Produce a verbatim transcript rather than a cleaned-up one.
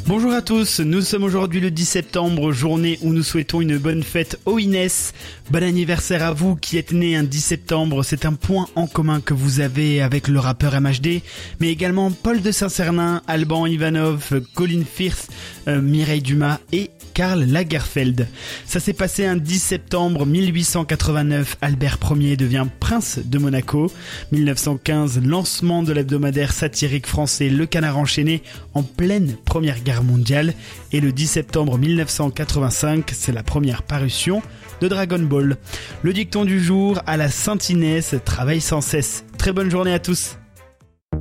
Bonjour à tous, nous sommes aujourd'hui le dix septembre, journée où nous souhaitons une bonne fête au Inès. Bon anniversaire à vous qui êtes né un dix septembre, c'est un point en commun que vous avez avec le rappeur M H D, mais également Paul de Saint-Cernin, Alban Ivanov, Colin Firth, euh, Mireille Dumas et Karl Lagerfeld. Ça s'est passé un dix septembre mille huit cent quatre-vingt-neuf, Albert Ier devient prince de Monaco. mille neuf cent quinze, lancement de l'hebdomadaire satirique français Le Canard enchaîné en pleine Première Guerre mondiale. Et le dix septembre mille neuf cent quatre-vingt-cinq, c'est la première parution de Dragon Ball. Le dicton du jour, à la Sainte Inès, travaille sans cesse. Très bonne journée à tous.